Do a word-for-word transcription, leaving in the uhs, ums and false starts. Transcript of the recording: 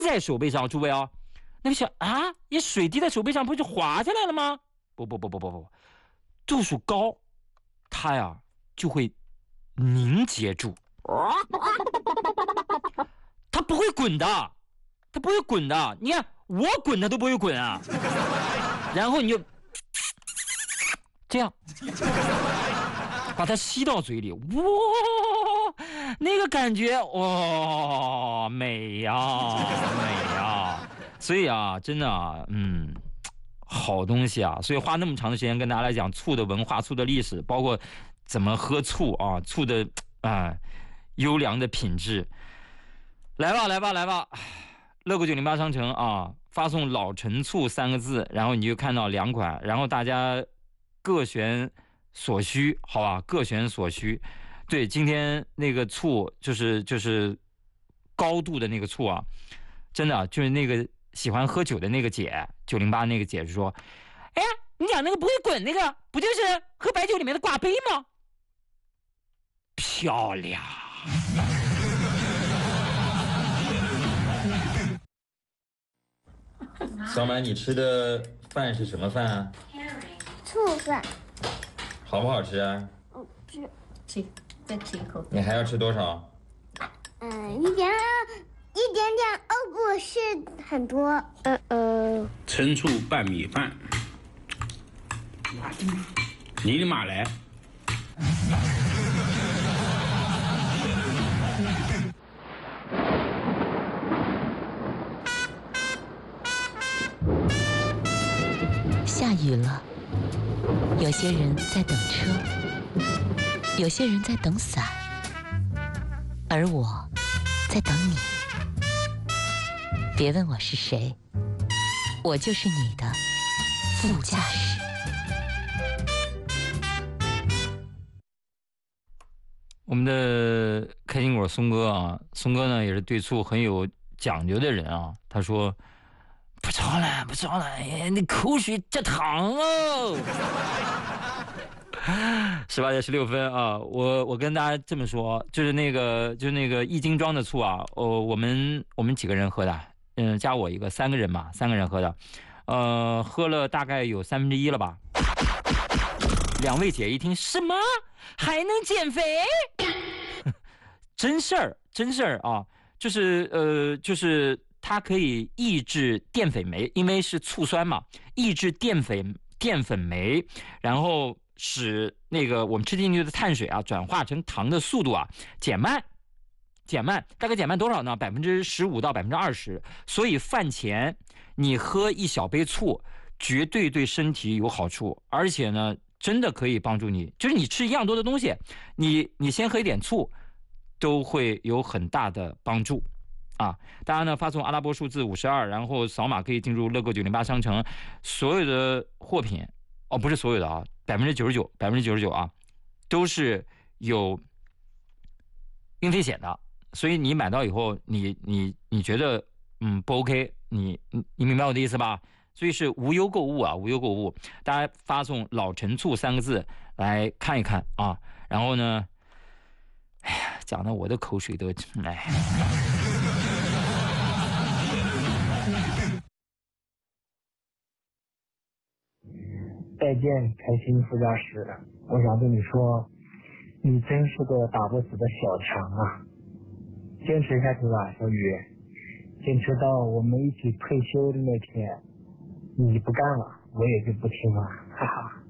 在手背上，诸位啊，那个想啊，你水滴在手背上，不就滑下来了吗？不不不不不不，度数高，它呀就会凝结住，它不会滚的，它不会滚的。你看我滚，它都不会滚啊。然后你就这样把它吸到嘴里，哇，那个感觉哇、哦，美呀美呀！所以啊，真的啊，嗯，好东西啊！所以花那么长的时间跟大家来讲醋的文化、醋的历史，包括怎么喝醋啊，醋的啊优良的品质。来吧来吧来吧，乐购九零八商城啊，发送老陈醋三个字，然后你就看到两款，然后大家各选所需，好吧，各选所需。对，今天那个醋就是就是高度的那个醋啊，真的就是那个喜欢喝酒的那个姐，九零八那个姐就说：“哎呀，你讲那个不会滚那个，不就是喝白酒里面的挂杯吗？”漂亮。 小满，你吃的饭是什么饭啊？ 醋饭。 好不好吃啊？ 嗯，吃。 吃，再吃一口。 你还要吃多少？ 嗯，一点一点点，哦，不是很多。呃呃。 陈醋拌米饭，你的妈来！ 下雨了，有些人在等车，有些人在等伞，而我在等你。别问我是谁，我就是你的副驾驶。 我们的开心果松哥啊，松哥呢也是对醋很有讲究的人啊。他说：“不着了，不着了，哎，那口水这糖哦。”十八点十六分啊，我我跟大家这么说，就是那个就是那个一斤装的醋啊，哦，我们我们几个人喝的，嗯，加我一个，三个人嘛，三个人喝的，呃，喝了大概有三分之一了吧。两位姐一听，什么还能减肥？真事儿，真事儿啊，就是呃，就是它可以抑制淀粉酶，因为是醋酸嘛，抑制淀粉淀粉酶，然后使那个我们吃进去的碳水啊转化成糖的速度啊减慢，减慢，大概减慢多少呢？百分之十五到百分之二十。所以饭前你喝一小杯醋，绝对对身体有好处，而且呢，真的可以帮助你，就是你吃一样多的东西，你你先喝一点醋，都会有很大的帮助。啊，大家呢发送阿拉伯数字五十二，然后扫码可以进入乐购九零八商城，所有的货品哦，不是所有的啊，百分之九十九，百分之九十九啊，都是有运费险的，所以你买到以后，你你你觉得嗯不 OK， 你你你明白我的意思吧？所以是无忧购物啊，无忧购物，大家发送老陈醋三个字来看一看啊，然后呢，哎呀，讲的我的口水都哎。 再见，开心副驾驶。我想对你说，你真是个打不死的小强啊！坚持下去吧，小雨。坚持到我们一起退休的那天，你不干了，我也就不听了，哈哈。